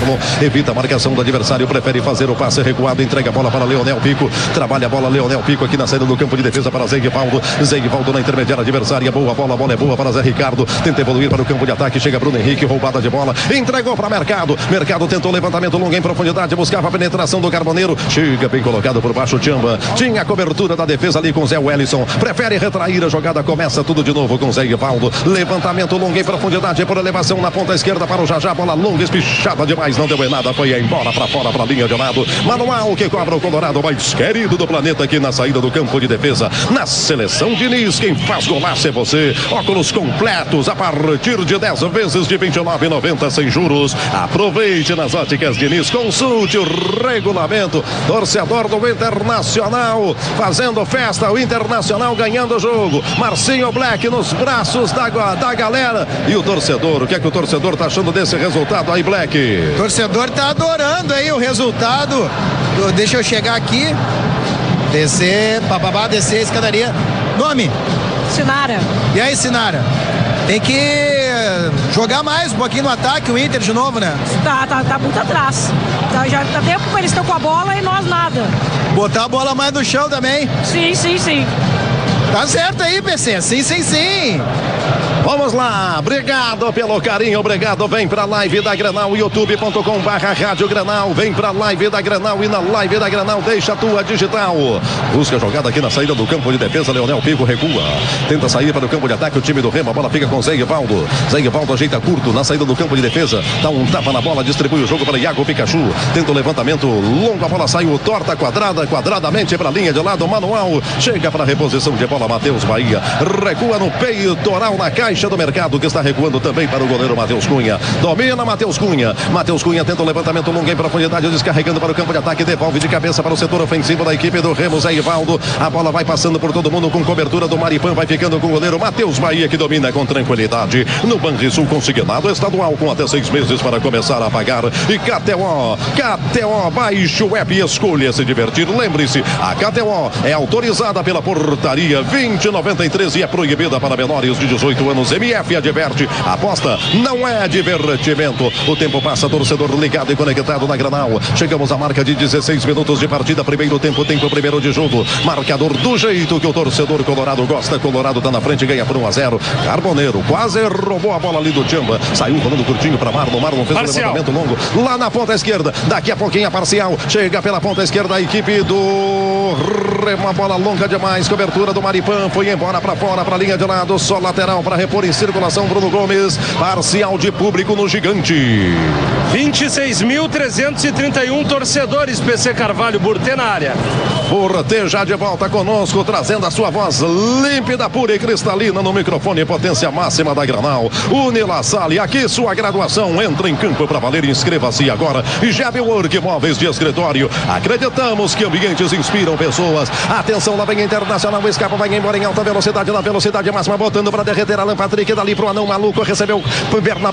Marlon evita a marcação do adversário, prefere fazer o passe recuado, entrega a bola para Leonel Pico, trabalha a bola Leonel Pico aqui na saída do campo de defesa para Zeivaldo na intermediária adversária, boa bola, a bola é boa para Zé Ricardo, tenta evoluir para o campo de ataque, chega Bruno Henrique, roubada de bola, entregou para Mercado tentou levantamento longo em profundidade, buscava a penetração do Carboneiro, chega bem colocado por baixo, Tchamba, tinha a cobertura da defesa ali com Zé Wellison, prefere retrair a jogada, começa tudo de novo com Zeivaldo, levantamento longo em profundidade por elevação na ponta esquerda para o Jajá, bola longa, espichada demais, não deu em nada, foi embora para fora, para a linha de lado, Manuel que cobra o Colorado mais querido do planeta aqui na saída do campo de defesa, na seleção Diniz, quem faz golaço é você, óculos completos a partir de 10 vezes de 29,90 sem juros, aproveite nas óticas Diniz, consulte o regulamento, torcedor do Internacional fazendo festa, o Internacional ganhando o jogo, Marcinho Black nos braços da galera, e o torcedor, o que é que o torcedor tá achando desse resultado aí, Black? O torcedor tá adorando aí o resultado, deixa eu chegar aqui, descer a escadaria, nome? Sinara. E aí, Sinara? Tem que jogar mais um pouquinho no ataque, o Inter de novo, né? Tá muito atrás. Já tá tempo que eles estão com a bola e nós nada. Botar a bola mais no chão também. Sim. Tá certo aí, PC. Sim. Vamos lá, obrigado pelo carinho, obrigado, vem pra live da Grenal, youtube.com/Rádio Grenal, vem pra live da Grenal e na live da Grenal deixa a tua digital, busca a jogada aqui na saída do campo de defesa, Leonel Pico recua, tenta sair para o campo de ataque, o time do Remo, a bola fica com Zeivaldo ajeita curto na saída do campo de defesa, dá um tapa na bola, distribui o jogo para Iago Pikachu, tenta o levantamento longo, a bola saiu torta, quadradamente para a linha de lado, Manuel, chega para a reposição de bola, Matheus Bahia, recua no peitoral na caixa do Mercado, que está recuando também para o goleiro Matheus Cunha, domina Matheus Cunha tenta o levantamento longo em profundidade, descarregando para o campo de ataque, devolve de cabeça para o setor ofensivo da equipe do Remo, Zeivaldo, a bola vai passando por todo mundo com cobertura do Maripan, vai ficando com o goleiro Matheus Bahia, que domina com tranquilidade, no Banrisul consignado estadual com até 6 meses para começar a pagar, e KTO, baixe o app e escolha se divertir, lembre-se, a KTO é autorizada pela portaria 2093 e é proibida para menores de 18 anos, MF adverte, aposta não é divertimento, o tempo passa, torcedor ligado e conectado na Granal, chegamos à marca de 16 minutos de partida, primeiro tempo primeiro de jogo, marcador do jeito que o torcedor colorado gosta, Colorado tá na frente, ganha por 1-0, Carboneiro quase roubou a bola ali do Tchamba, saiu rolando curtinho para Marlon fez parcial. Um levantamento longo, lá na ponta esquerda, daqui a pouquinho a parcial, chega pela ponta esquerda a equipe do Remo, a bola longa demais, cobertura do Maripan, foi embora para fora, para a linha de lado, só lateral para repor em circulação, Bruno Gomes, parcial de público no Gigante. 26.331 torcedores, PC Carvalho, Burtê na área. Burtê já de volta conosco, trazendo a sua voz límpida, pura e cristalina no microfone, potência máxima da Granal. Unila Salle, aqui sua graduação, entra em campo para valer, inscreva-se agora. Jab Work, móveis de escritório, acreditamos que ambientes inspiram pessoas. Atenção, lá vem a Internacional, o escapa vai embora em alta velocidade, na velocidade máxima, botando para derreter Alan Patrick, dali pro anão maluco, recebeu Bernardo.